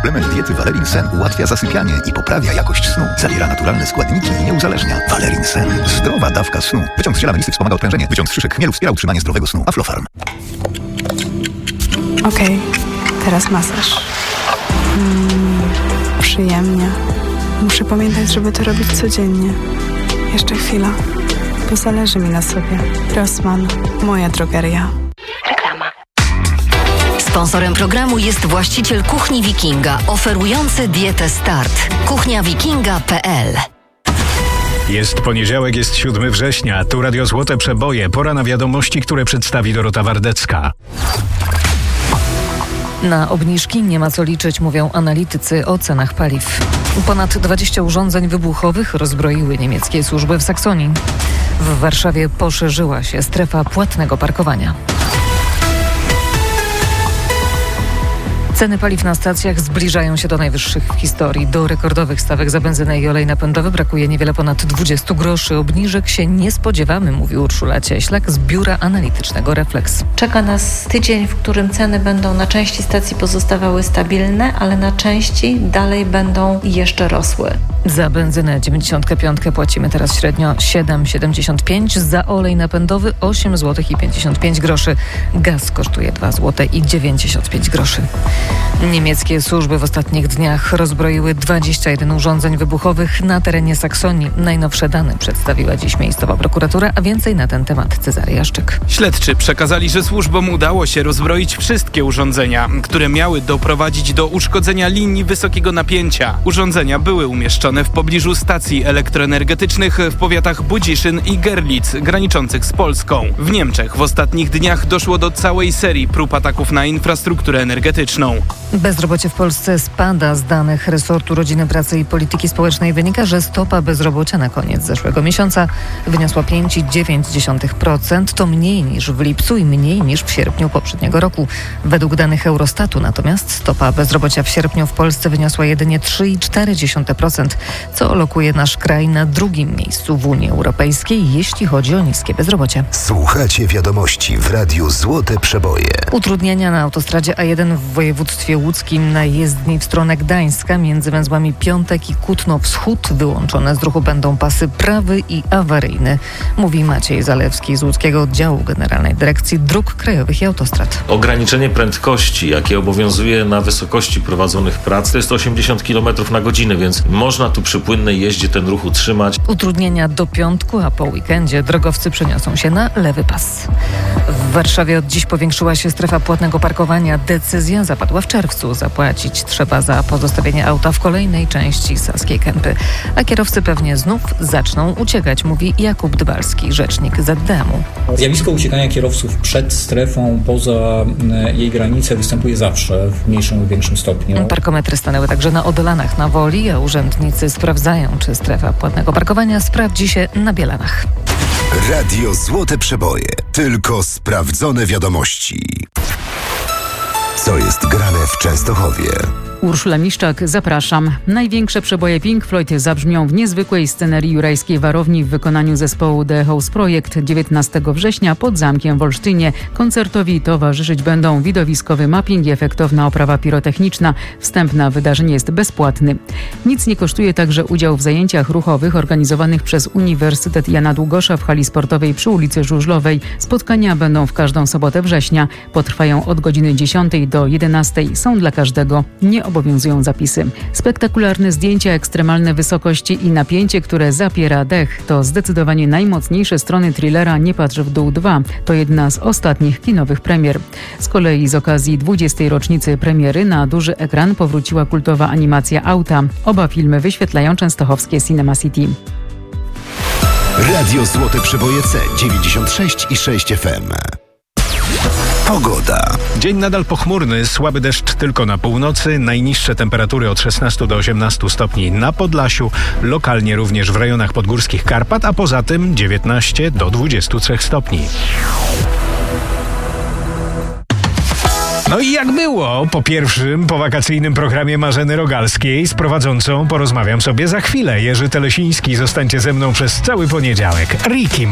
Suplement diety Valerin Sen ułatwia zasypianie i poprawia jakość snu. Zawiera naturalne składniki i nie uzależnia. Valerin Sen. Zdrowa dawka snu. Wyciąg z ziela melisy wspomaga odprężenie. Wyciąg z szyszek chmielu wspiera utrzymanie zdrowego snu. Aflofarm. Okej, teraz masaż. Przyjemnie. Muszę pamiętać, żeby to robić codziennie. Jeszcze chwila, bo zależy mi na sobie. Rossmann, moja drogeria. Reklama. Sponsorem programu jest właściciel Kuchni Wikinga, oferujący dietę Start. kuchniawikinga.pl. Jest poniedziałek, jest 7 września. Tu Radio Złote Przeboje. Pora na wiadomości, które przedstawi Dorota Wardecka. Na obniżki nie ma co liczyć, mówią analitycy o cenach paliw. Ponad 20 urządzeń wybuchowych rozbroiły niemieckie służby w Saksonii. W Warszawie poszerzyła się strefa płatnego parkowania. Ceny paliw na stacjach zbliżają się do najwyższych w historii. Do rekordowych stawek za benzynę i olej napędowy brakuje niewiele ponad 20 groszy. Obniżek się nie spodziewamy, mówi Urszula Cieślak z biura analitycznego Reflex. Czeka nas tydzień, w którym ceny będą na części stacji pozostawały stabilne, ale na części dalej będą jeszcze rosły. Za benzynę 95 płacimy teraz średnio 7,75, za olej napędowy 8 zł i 55 groszy. Gaz kosztuje 2 zł i 95 groszy. Niemieckie służby w ostatnich dniach rozbroiły 21 urządzeń wybuchowych na terenie Saksonii. Najnowsze dane przedstawiła dziś miejscowa prokuratura, a więcej na ten temat Cezary Jaszczyk. Śledczy przekazali, że służbom udało się rozbroić wszystkie urządzenia, które miały doprowadzić do uszkodzenia linii wysokiego napięcia. Urządzenia były umieszczone w pobliżu stacji elektroenergetycznych w powiatach Budziszyn i Gerlitz, graniczących z Polską. W Niemczech w ostatnich dniach doszło do całej serii prób ataków na infrastrukturę energetyczną. Bezrobocie w Polsce spada. Z danych resortu Rodziny, Pracy i Polityki Społecznej wynika, że stopa bezrobocia na koniec zeszłego miesiąca wyniosła 5,9%. To mniej niż w lipcu i mniej niż w sierpniu poprzedniego roku. Według danych Eurostatu natomiast stopa bezrobocia w sierpniu w Polsce wyniosła jedynie 3,4%, co lokuje nasz kraj na drugim miejscu w Unii Europejskiej, jeśli chodzi o niskie bezrobocie. Słuchacie wiadomości w Radiu Złote Przeboje. Utrudnienia na autostradzie A1 w województwie łódzkim na jezdni w stronę Gdańska między węzłami Piątek i Kutno-Wschód. Wyłączone z ruchu będą pasy prawy i awaryjny, mówi Maciej Zalewski z łódzkiego oddziału Generalnej Dyrekcji Dróg Krajowych i Autostrad. Ograniczenie prędkości, jakie obowiązuje na wysokości prowadzonych prac, to jest 80 km na godzinę, więc można tu przy płynnej jeździe ten ruch utrzymać. Utrudnienia do piątku, a po weekendzie drogowcy przeniosą się na lewy pas. W Warszawie od dziś powiększyła się strefa płatnego parkowania. Decyzja zapadła w czerwcu. Zapłacić trzeba za pozostawienie auta w kolejnej części Saskiej Kępy. A kierowcy pewnie znów zaczną uciekać, mówi Jakub Dbalski, rzecznik ZDM-u. Zjawisko uciekania kierowców przed strefą, poza jej granice występuje zawsze w mniejszym lub większym stopniu. Parkometry stanęły także na Odolanach na Woli, a urzędnicy sprawdzają, czy strefa płatnego parkowania sprawdzi się na Bielanach. Radio Złote Przeboje. Tylko sprawdzone wiadomości. Co jest grane w Częstochowie? Urszula Miszczak, zapraszam. Największe przeboje Pink Floyd zabrzmią w niezwykłej scenerii jurajskiej warowni w wykonaniu zespołu The House Project 19 września pod Zamkiem w Olsztynie. Koncertowi towarzyszyć będą widowiskowy mapping i efektowna oprawa pirotechniczna. Wstęp na wydarzenie jest bezpłatny. Nic nie kosztuje także udział w zajęciach ruchowych organizowanych przez Uniwersytet Jana Długosza w hali sportowej przy ulicy Żużlowej. Spotkania będą w każdą sobotę września. Potrwają od godziny 10 do 11. Są dla każdego. Nie obowiązują zapisy. Spektakularne zdjęcia, ekstremalne wysokości i napięcie, które zapiera dech. To zdecydowanie najmocniejsze strony thrillera Nie patrz w dół 2. To jedna z ostatnich kinowych premier. Z kolei z okazji 20. rocznicy premiery na duży ekran powróciła kultowa animacja Auta. Oba filmy wyświetlają częstochowskie Cinema City. Radio Złote Przeboje C96,6 FM. Pogoda. Dzień nadal pochmurny, słaby deszcz tylko na północy, najniższe temperatury od 16 do 18 stopni na Podlasiu, lokalnie również w rejonach podgórskich Karpat, a poza tym 19 do 23 stopni. No i jak było po pierwszym powakacyjnym programie Marzeny Rogalskiej z prowadzącą porozmawiam sobie za chwilę. Jerzy Telesiński, zostańcie ze mną przez cały poniedziałek. Ricky